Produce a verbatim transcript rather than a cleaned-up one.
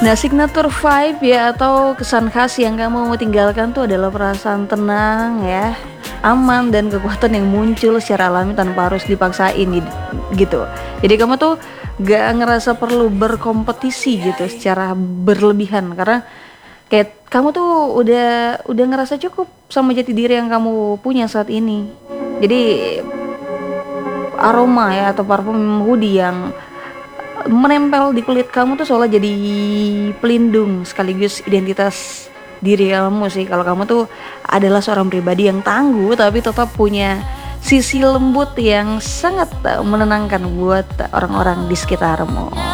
Nah, signature vibe ya atau kesan khas yang kamu mau tinggalkan tuh adalah perasaan tenang ya, aman dan kekuatan yang muncul secara alami tanpa harus dipaksain gid- gitu. Jadi kamu tuh gak ngerasa perlu berkompetisi gitu secara berlebihan karena kayak kamu tuh udah udah ngerasa cukup sama jati diri yang kamu punya saat ini. Jadi aroma ya atau parfum hoodie yang menempel di kulit kamu tuh seolah jadi pelindung sekaligus identitas diri kamu sih. Kalau kamu tuh adalah seorang pribadi yang tangguh tapi tetap punya sisi lembut yang sangat eh, menenangkan buat orang-orang di sekitarmu.